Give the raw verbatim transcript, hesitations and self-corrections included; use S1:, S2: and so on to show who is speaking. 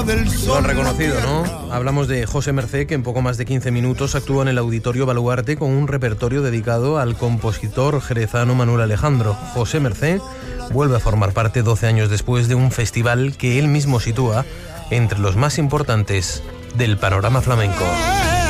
S1: Lo han reconocido, ¿no? Hablamos de José Mercé, que en poco más de quince minutos actúa en el Auditorio Baluarte con un repertorio dedicado al compositor jerezano Manuel Alejandro. José Mercé vuelve a formar parte doce años después de un festival que él mismo sitúa entre los más importantes del panorama flamenco.